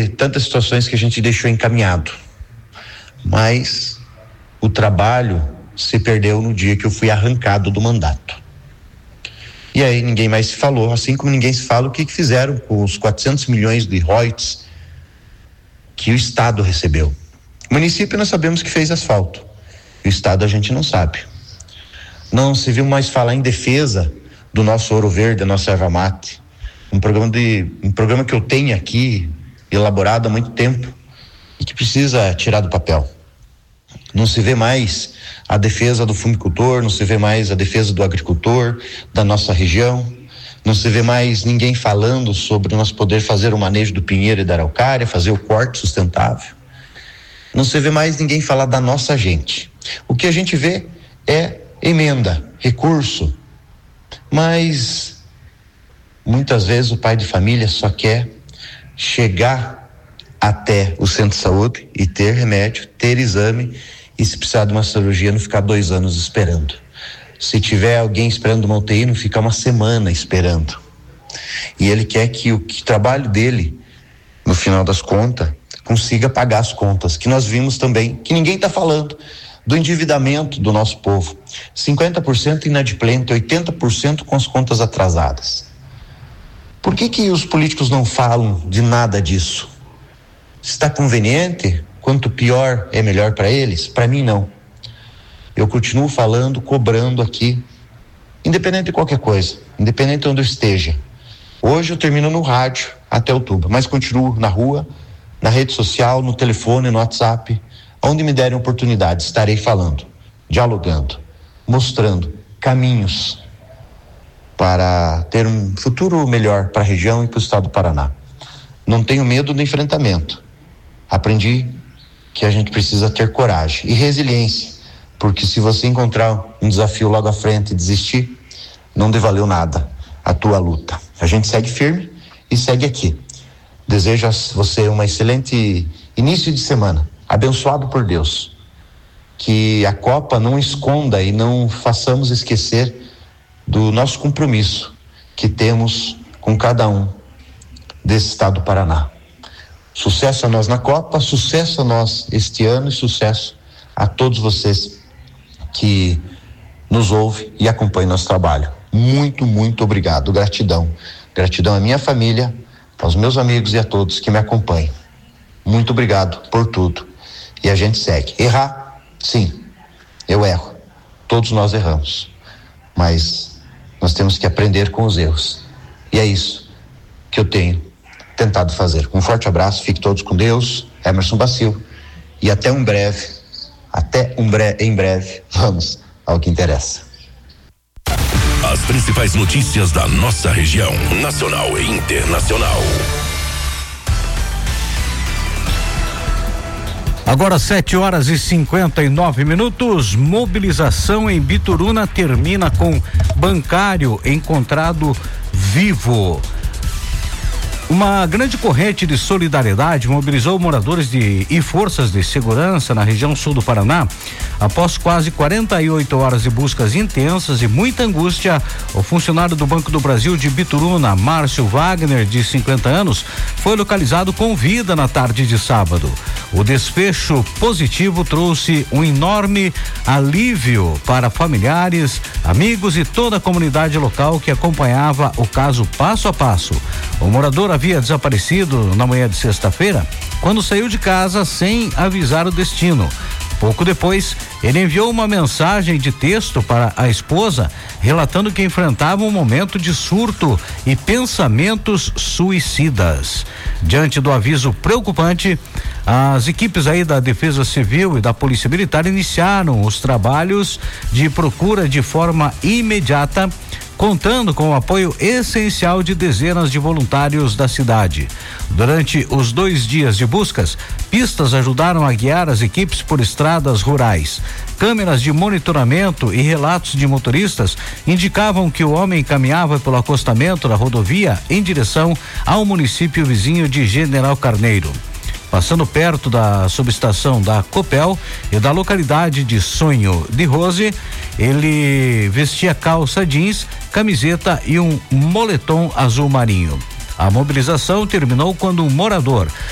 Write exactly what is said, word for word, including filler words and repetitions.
teve tantas situações que a gente deixou encaminhado, mas o trabalho se perdeu no dia que eu fui arrancado do mandato. E aí ninguém mais se falou, assim como ninguém se fala o que, que fizeram com os quatrocentos milhões de royalties que o Estado recebeu. O município nós sabemos que fez asfalto, o Estado a gente não sabe. Não se viu mais falar em defesa do nosso ouro verde, da nossa erva mate, um programa de, um programa que eu tenho aqui elaborado há muito tempo e que precisa tirar do papel. Não se vê mais a defesa do fumicultor, não se vê mais a defesa do agricultor da nossa região, não se vê mais ninguém falando sobre nós poder fazer o manejo do pinheiro e da araucária, fazer o corte sustentável. Não se vê mais ninguém falar da nossa gente. O que a gente vê é emenda, recurso, mas muitas vezes o pai de família só quer chegar até o centro de saúde e ter remédio, ter exame, e se precisar de uma cirurgia não ficar dois anos esperando. Se tiver alguém esperando uma U T I, não ficar uma semana esperando. E ele quer que o que, trabalho dele, no final das contas, consiga pagar as contas, que nós vimos também, que ninguém está falando, do endividamento do nosso povo. cinquenta por cento inadimplente, oitenta por cento com as contas atrasadas. Por que que os políticos não falam de nada disso? Está conveniente? Quanto pior é melhor para eles? Para mim não. Eu continuo falando, cobrando aqui, independente de qualquer coisa, independente de onde eu esteja. Hoje eu termino no rádio até outubro, mas continuo na rua, na rede social, no telefone, no WhatsApp, onde me derem oportunidade, estarei falando, dialogando, mostrando caminhos para ter um futuro melhor para a região e para o estado do Paraná. Não tenho medo do enfrentamento. Aprendi que a gente precisa ter coragem e resiliência, porque se você encontrar um desafio logo à frente e desistir, não de valeu nada a tua luta. A gente segue firme e segue aqui. Desejo a você um excelente início de semana, abençoado por Deus. Que a Copa não esconda e não façamos esquecer do nosso compromisso que temos com cada um desse estado do Paraná. Sucesso a nós na Copa, sucesso a nós este ano e sucesso a todos vocês que nos ouvem e acompanham nosso trabalho. Muito, muito obrigado, gratidão. Gratidão à minha família, aos meus amigos e a todos que me acompanham. Muito obrigado por tudo. E a gente segue. Errar? Sim, eu erro. Todos nós erramos. Mas nós temos que aprender com os erros. E é isso que eu tenho tentado fazer. Um forte abraço, fiquem todos com Deus. Emerson Bacil. E até um breve, até um bre- em breve, vamos ao que interessa. As principais notícias da nossa região, nacional e internacional. Agora sete horas e cinquenta e nove minutos. Mobilização em Bituruna termina com bancário encontrado vivo. Uma grande corrente de solidariedade mobilizou moradores de, e forças de segurança na região sul do Paraná. Após quase quarenta e oito horas de buscas intensas e muita angústia, o funcionário do Banco do Brasil de Bituruna, Márcio Wagner, de cinquenta anos, foi localizado com vida na tarde de sábado. O desfecho positivo trouxe um enorme alívio para familiares, amigos e toda a comunidade local que acompanhava o caso passo a passo. O morador havia desaparecido na manhã de sexta-feira, quando saiu de casa sem avisar o destino. Pouco depois, ele enviou uma mensagem de texto para a esposa, relatando que enfrentava um momento de surto e pensamentos suicidas. Diante do aviso preocupante, as equipes aí da Defesa Civil e da Polícia Militar iniciaram os trabalhos de procura de forma imediata, contando com o apoio essencial de dezenas de voluntários da cidade. Durante os dois dias de buscas, pistas ajudaram a guiar as equipes por estradas rurais. Câmeras de monitoramento e relatos de motoristas indicavam que o homem caminhava pelo acostamento da rodovia em direção ao município vizinho de General Carneiro. Passando perto da subestação da Copel e da localidade de Sonho de Rose, ele vestia calça jeans, camiseta e um moletom azul marinho. A mobilização terminou quando um morador